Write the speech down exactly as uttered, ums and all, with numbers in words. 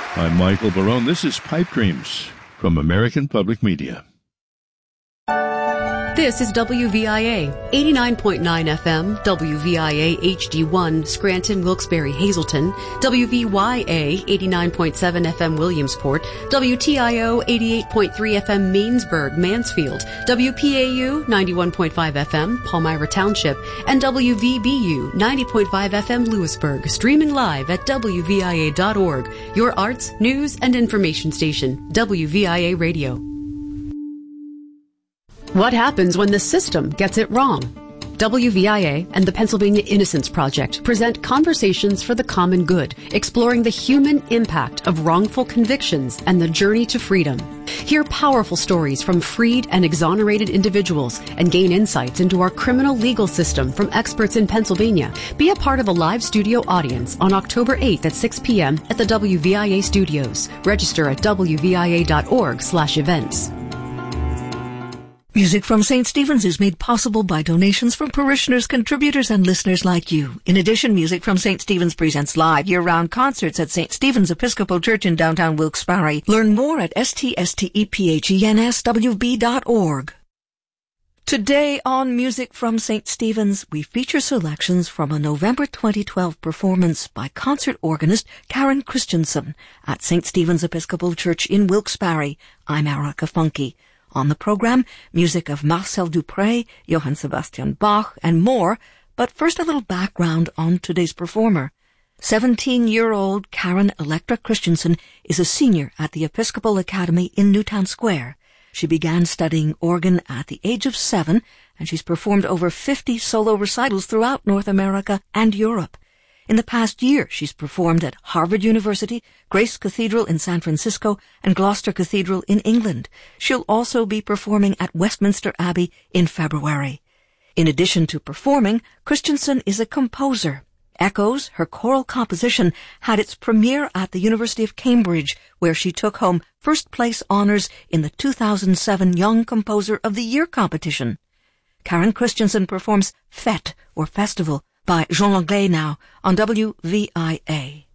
I'm Michael Barone. This is Pipe Dreams from American Public Media. This is W V I A, eighty-nine point nine F M, W V I A H D one, Scranton, Wilkes-Barre, Hazleton, W V Y A, eighty-nine point seven F M, Williamsport, W T I O, eighty-eight point three F M, Mainsburg, Mansfield, W P A U, ninety-one point five F M, Palmyra Township, and W V B U, ninety point five F M, Lewisburg, streaming live at W V I A dot org, your arts, news, and information station, W V I A Radio. What happens when the system gets it wrong? W V I A and the Pennsylvania Innocence Project present Conversations for the Common Good, exploring the human impact of wrongful convictions and the journey to freedom. Hear powerful stories from freed and exonerated individuals and gain insights into our criminal legal system from experts in Pennsylvania. Be a part of a live studio audience on October eighth at six p.m. at the W V I A studios. Register at W V I A dot org slash events. Music from Saint Stephen's is made possible by donations from parishioners, contributors, and listeners like you. In addition, Music from Saint Stephen's presents live year-round concerts at Saint Stephen's Episcopal Church in downtown Wilkes-Barre. Learn more at S T S T E P H E N S W B dot org. Today on Music from Saint Stephen's, we feature selections from a November twenty twelve performance by concert organist Karen Christensen at Saint Stephen's Episcopal Church in Wilkes-Barre. I'm Erica Funke. On the program, music of Marcel Dupré, Johann Sebastian Bach, and more, but first a little background on today's performer. Seventeen-year-old Karen Electra Christensen is a senior at the Episcopal Academy in Newtown Square. She began studying organ at the age of seven, and she's performed over fifty solo recitals throughout North America and Europe. In the past year, she's performed at Harvard University, Grace Cathedral in San Francisco, and Gloucester Cathedral in England. She'll also be performing at Westminster Abbey in February. In addition to performing, Christensen is a composer. Echoes, her choral composition, had its premiere at the University of Cambridge, where she took home first-place honors in the two thousand seven Young Composer of the Year competition. Karen Christensen performs Fête, or Festival, by Jean Langlais now on W V I A.